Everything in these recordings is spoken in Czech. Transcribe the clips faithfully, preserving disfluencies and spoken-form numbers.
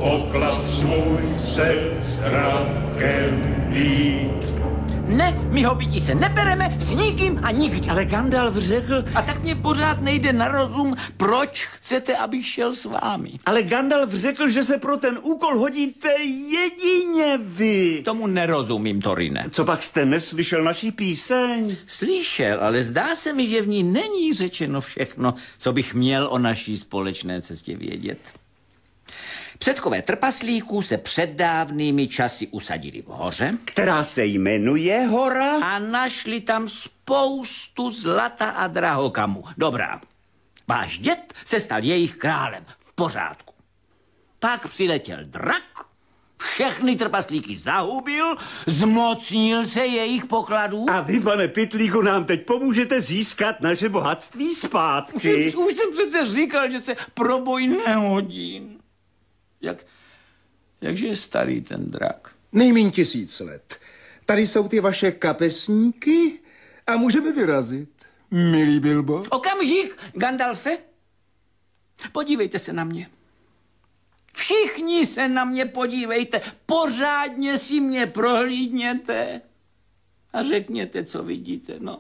poklad svůj se zdrakem být. Ne, my hobiti se nebereme s nikým a nikdy. Ale Gandalf řekl... A tak mě pořád nejde na rozum, proč chcete, abych šel s vámi. Ale Gandalf řekl, že se pro ten úkol hodíte jedině vy. Tomu nerozumím, Torine. Co pak jste neslyšel naší píseň? Slyšel, ale zdá se mi, že v ní není řečeno všechno, co bych měl o naší společné cestě vědět. Předkové trpaslíků se před dávnými časy usadili v hoře. Která se jmenuje Hora. A našli tam spoustu zlata a drahokamů. Dobrá. Váš děd se stal jejich králem. V pořádku. Pak přiletěl drak, všechny trpaslíky zahubil, zmocnil se jejich pokladů. A vy, pane Pytlíku, nám teď pomůžete získat naše bohatství zpátky. Už, už jsem přece říkal, že se pro boj nehodím. Jak, jakže je starý ten drak? Nejmíň tisíc let. Tady jsou ty vaše kapesníky a můžeme vyrazit. Milý Bilbo. Okamžik, Gandalfe. Podívejte se na mě. Všichni se na mě podívejte. Pořádně si mě prohlídněte. A řekněte, co vidíte, no.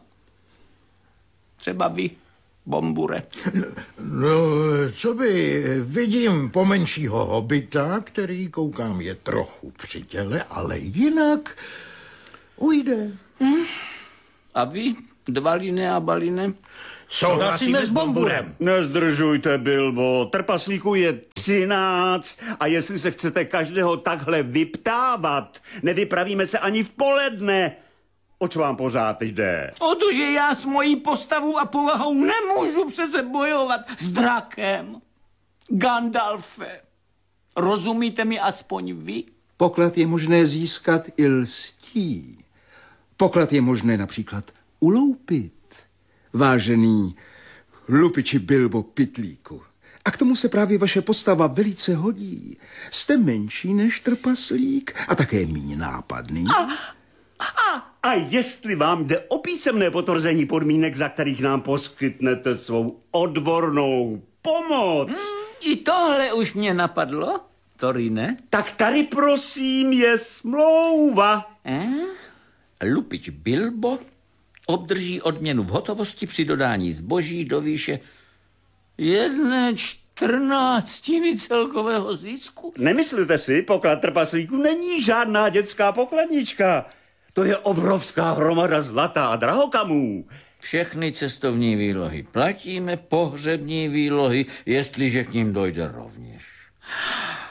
Třeba vy, Bombure. No, co by, vidím pomenšího hobita, který, koukám, je trochu při těle, ale jinak ujde. Hm? A vy, Dvaline a Baline? Souhlasíme s Bomburem. Nezdržujte, Bilbo. Trpaslíků je třináct a jestli se chcete každého takhle vyptávat, nevypravíme se ani v poledne. Oč vám pořád jde? O to, že já s mojí postavou a povahou nemůžu přece bojovat s drakem. Gandalfe, rozumíte mi aspoň vy? Poklad je možné získat i lstí. Poklad je možné například uloupit. Vážený lupiči Bilbo Pytlíku. A k tomu se právě vaše postava velice hodí. Jste menší než trpaslík a také míň nápadný. A, a, A jestli vám jde o písemné potvrzení podmínek, za kterých nám poskytnete svou odbornou pomoc. Hmm, I tohle už mě napadlo, Torine. Tak tady prosím je smlouva. Eh? Lupič Bilbo obdrží odměnu v hotovosti při dodání zboží do výše jedné čtrnáctiny celkového zisku. Nemyslíte si, poklad trpaslíků není žádná dětská pokladnička. To je obrovská hromada zlata a drahokamů. Všechny cestovní výlohy platíme, pohřební výlohy, jestliže k ním dojde rovněž.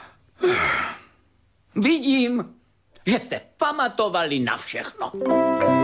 Vidím, že jste pamatovali na všechno.